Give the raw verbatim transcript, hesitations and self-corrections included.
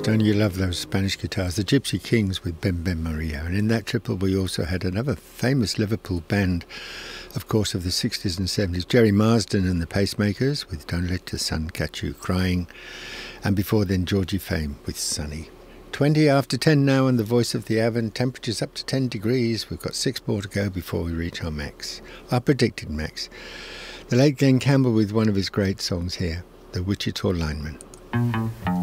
Don't you love those Spanish guitars? The Gypsy Kings with Ben Ben Maria. And in that triple we also had another famous Liverpool band, of course, of the sixties and seventies. Jerry Marsden and the Pacemakers with Don't Let the Sun Catch You Crying. And before then, Georgie Fame with Sunny. twenty after ten now and the voice of the Avon. Temperatures up to ten degrees. We've got six more to go before we reach our max. Our predicted max. The late Glenn Campbell with one of his great songs here, The Wichita Lineman.